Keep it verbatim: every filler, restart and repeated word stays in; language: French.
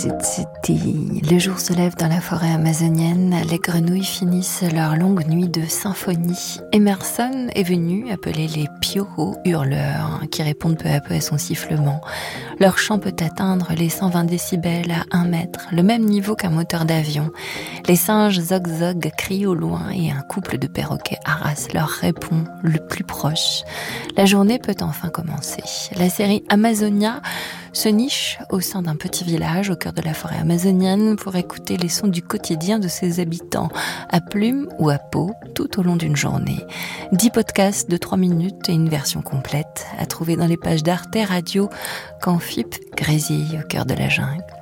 Le jour se lève dans la forêt amazonienne, les grenouilles finissent leur longue nuit de symphonie. Emerson est venu appeler les pioros hurleurs qui répondent peu à peu à son sifflement. Leur chant peut atteindre les cent vingt décibels à un mètre, le même niveau qu'un moteur d'avion. Les singes zog-zog crient au loin et un couple de perroquets haras leur répond le plus proche. La journée peut enfin commencer. La série Amazonia se niche au sein d'un petit village au cœur de la forêt amazonienne pour écouter les sons du quotidien de ses habitants, à plume ou à peau, tout au long d'une journée. Dix podcasts de trois minutes et une version complète à trouver dans les pages d'Arte Radio quand F I P grésille au cœur de la jungle.